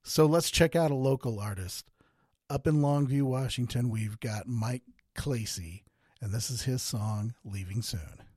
So let's check out a local artist. Up in Longview, Washington, we've got Mike Clacy, and this is his song, Leaving Soon.